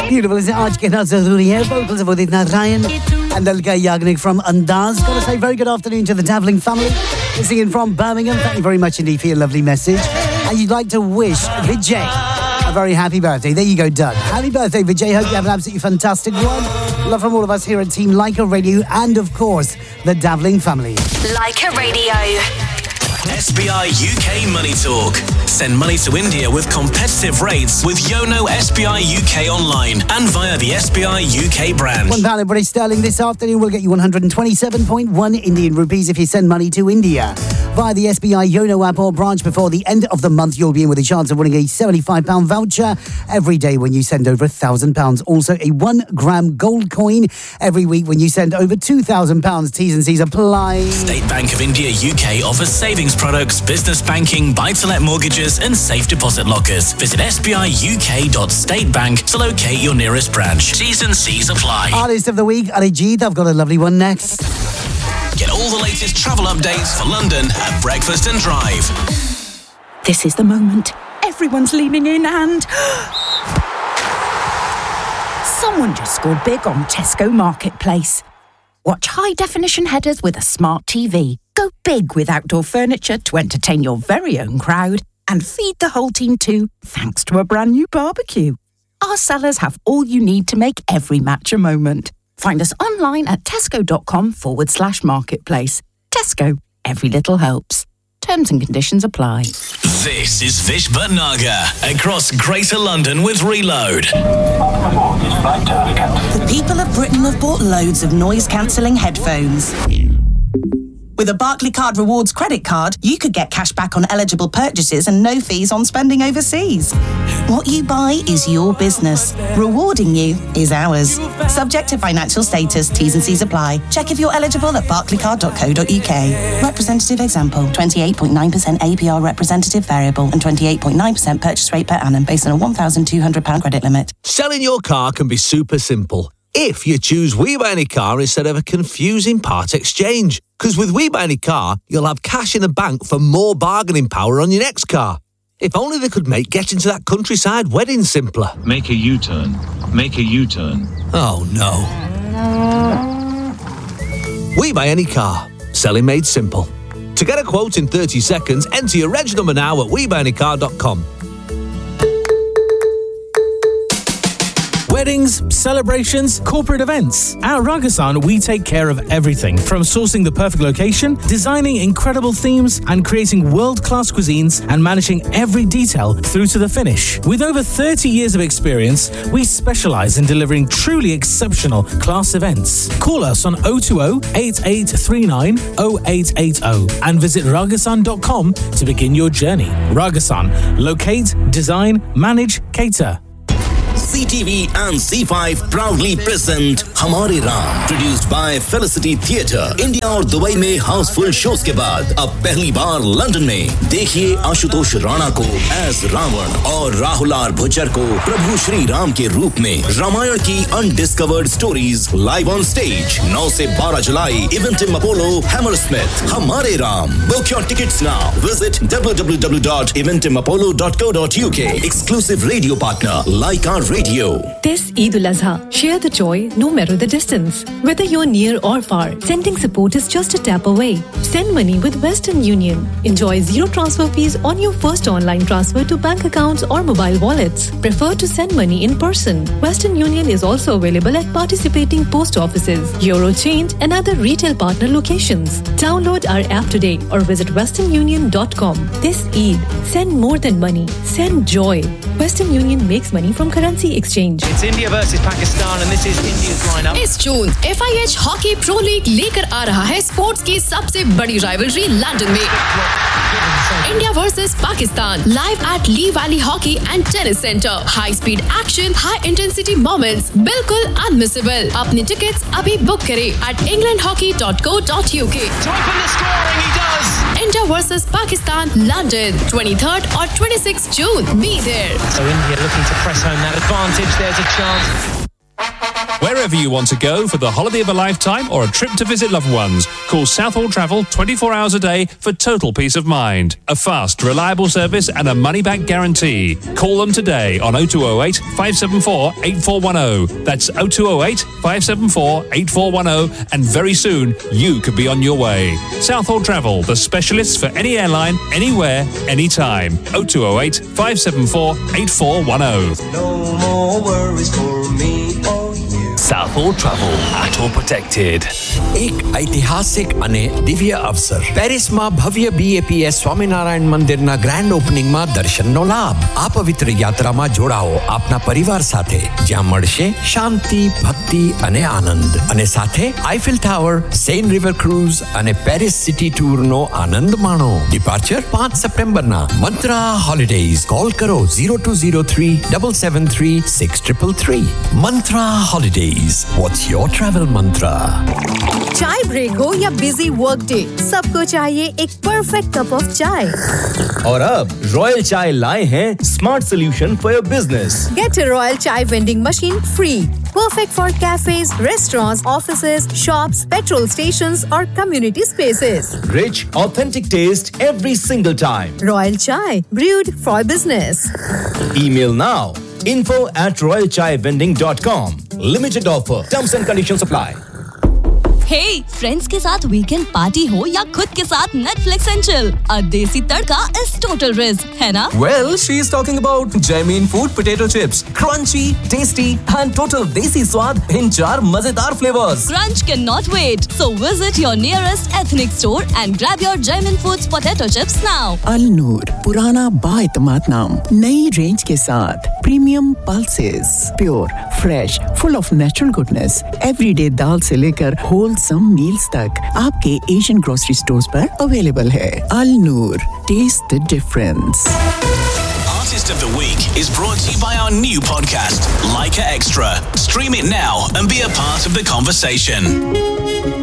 Beautiful, isn't it? Aaj Kehna Zaruri Hai. Vocals of Udit Narayan and Alka Yagnik from Andaz. Gotta say very good afternoon to the Dabbling family. Listening in from Birmingham. Thank you very much indeed for your lovely message. And you'd like to wish Vijay a very happy birthday. There you go, Doug. Happy birthday, Vijay. Hope you have an absolutely fantastic one. Love from all of us here at Team Leica Radio and, of course, the Dabbling family. Leica Radio. SBI UK Money Talk. Send money to India with competitive rates with Yono SBI UK online and via the SBI UK branch. £1 British sterling this afternoon will get you 127.1 Indian rupees if you send money to India. Via the SBI Yono app or branch before the end of the month, you'll be in with a chance of winning a £75 voucher every day when you send over £1,000. Also, a 1 gram gold coin every week when you send over £2,000. T's and C's apply. State Bank of India UK offers savings products, business banking, buy-to-let mortgages and safe deposit lockers. Visit sbiuk.statebank to locate your nearest branch. T's and C's apply. Artist of the week, Arijit. I've got a lovely one next. Get all the latest travel updates for London at Breakfast and Drive. This is the moment. Everyone's leaning in and... someone just scored big on Tesco Marketplace. Watch high-definition headers with a smart TV. Go big with outdoor furniture to entertain your very own crowd. And feed the whole team too, thanks to a brand new barbecue. Our sellers have all you need to make every match a moment. Find us online at tesco.com/marketplace. Tesco, every little helps. Terms and conditions apply. This is Vish Bhatnagar across Greater London with Reload. The people of Britain have bought loads of noise-cancelling headphones. With a Barclaycard Rewards credit card, you could get cash back on eligible purchases and no fees on spending overseas. What you buy is your business. Rewarding you is ours. Subject to financial status, T's and C's apply. Check if you're eligible at barclaycard.co.uk. Representative example, 28.9% APR representative variable and 28.9% purchase rate per annum based on a £1,200 credit limit. Selling your car can be super simple if you choose We Buy Any Car instead of a confusing part exchange. Because with We Buy Any Car, you'll have cash in the bank for more bargaining power on your next car. If only they could make getting to that countryside wedding simpler. Make a U-turn. Make a U-turn. Oh, no. We Buy Any Car. Selling made simple. To get a quote in 30 seconds, enter your reg number now at WeBuyAnyCar.com. Weddings, celebrations, corporate events. At Ragasan, we take care of everything from sourcing the perfect location, designing incredible themes, and creating world-class cuisines and managing every detail through to the finish. With over 30 years of experience, we specialize in delivering truly exceptional class events. Call us on 020-8839-0880 and visit ragasan.com to begin your journey. Ragasan, locate, design, manage, cater. CTV and C5 proudly present Hamare Ram, produced by Felicity Theatre. India और Dubai में Housefull shows के बाद अब पहली बार London में देखिए आशुतोष राणा को as Ravan और राहुल आर भुज्जर को प्रभु श्री राम के रूप में रामायण की undiscovered stories live on stage 9 से 12 जुलाई इवेंटिम अपोलो हैमरस्मिथ हमारे Ram book your tickets now visit www.eventimapollo.co.uk exclusive radio partner Leica Radio. This Eid al-Azha, share the joy no matter the distance. Whether you're near or far, sending support is just a tap away. Send money with Western Union. Enjoy zero transfer fees on your first online transfer to bank accounts or mobile wallets. Prefer to send money in person. Western Union is also available at participating post offices, Eurochange and other retail partner locations. Download our app today or visit westernunion.com. This Eid, send more than money. Send joy. Western Union makes money from currency exchange. It's India versus Pakistan and this is India's lineup. इस जून FIH hockey pro league लेकर आ रहा है sports की सबसे बड़ी rivalry London में. India versus Pakistan live at Lee Valley Hockey and Tennis Centre. High speed action, high intensity moments, बिल्कुल unmissable. अपनी tickets अभी book करें at englandhockey.co.uk. To open the scoring, he does. India versus Pakistan, London, 23rd or 26th June. Be there. So India looking to press home that advantage. There's a chance. Wherever you want to go for the holiday of a lifetime or a trip to visit loved ones, call Southall Travel 24 hours a day for total peace of mind. A fast, reliable service and a money-back guarantee. Call them today on 0208 574 8410. That's 0208 574 8410, and very soon you could be on your way. Southall Travel, the specialists for any airline, anywhere, anytime. 0208 574 8410. No more worries for me or you. Southall Travel, auto protected. એક ઐતિહાસિક અને દિવ્ય અવસર પેરિસમાં ભવ્ય BAPS Swaminarayan મંદિરના grand ઓપનિંગમાં દર્શનનો લાભ. આ પવિત્ર યાત્રામાં જોડાઓ આપના પરિવાર સાથે, જ્યાં મળશે શાંતિ, ભક્તિ અને આનંદ. અને સાથે Eiffel tower, Sen river cruise અને પેરિસ સિટી ટૂરનો આનંદ માણો. ડિપાર્ચર 5 સપ્ટેમ્બરના. મંત્રા હોલિડેઝ. કોલ કરો 0203 773 6333. મંત્રા holidays. What's your travel mantra? चाय ब्रेक हो या बिजी वर्क डे, सबको चाहिए एक परफेक्ट कप ऑफ चाय. और अब रॉयल चाय लाए हैं smart solution for your business. Get a Royal Chai vending machine free. Perfect for cafes, restaurants, offices, shops, petrol stations or community spaces. Rich, authentic taste every single time. Royal Chai, brewed for business. Email now. info@royalchaivending.com. Limited offer. Terms and conditions apply. Hey, friends के साथ weekend party हो या खुद के साथ Netflix and chill, a देसी तड़का is total risk, है ना? Well, she is talking about Jamin Food potato chips, crunchy, tasty, and total desi स्वाद in 4 मजेदार flavors. Crunch cannot wait, so visit your nearest ethnic store and grab your Jamin Foods potato chips now. Al Noor, पुराना बाएतमाद नाम, नई range के साथ, premium pulses, pure, fresh, full of natural goodness, everyday दाल से लेकर wholesome meals तक आपके Asian grocery stores पर अवेलेबल है. अल नूर, test the difference. Artist of the Week is brought to you by our new podcast, Leica Extra. Stream it now and be a part of the conversation.